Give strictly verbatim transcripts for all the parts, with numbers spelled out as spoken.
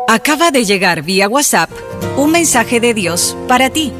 Acaba de llegar vía WhatsApp un mensaje de Dios para ti.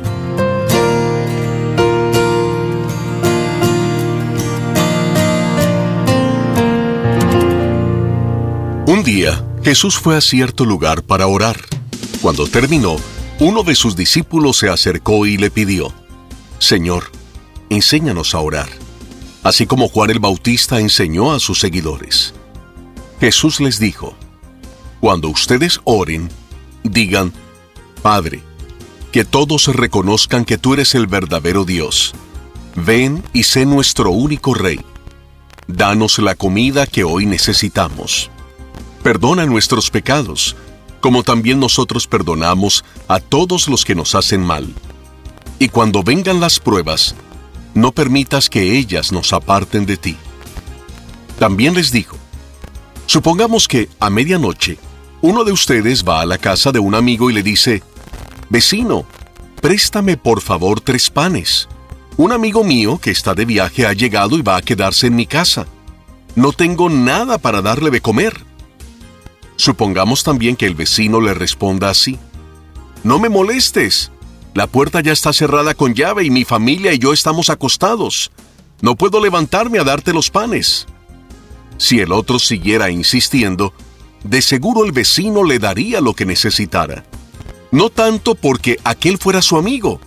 Un día, Jesús fue a cierto lugar para orar. Cuando terminó, uno de sus discípulos se acercó y le pidió: Señor, enséñanos a orar, así como Juan el Bautista enseñó a sus seguidores. Jesús les dijo: Cuando ustedes oren, digan: Padre, que todos reconozcan que tú eres el verdadero Dios. Ven y sé nuestro único Rey. Danos la comida que hoy necesitamos. Perdona nuestros pecados, como también nosotros perdonamos a todos los que nos hacen mal. Y cuando vengan las pruebas, no permitas que ellas nos aparten de ti. También les dijo: Supongamos que a medianoche uno de ustedes va a la casa de un amigo y le dice: Vecino, préstame por favor tres panes. Un amigo mío que está de viaje ha llegado y va a quedarse en mi casa. No tengo nada para darle de comer. Supongamos también que el vecino le responda así: No me molestes. La puerta ya está cerrada con llave y mi familia y yo estamos acostados. No puedo levantarme a darte los panes. Si el otro siguiera insistiendo, de seguro el vecino le daría lo que necesitara. No tanto porque aquel fuera su amigo,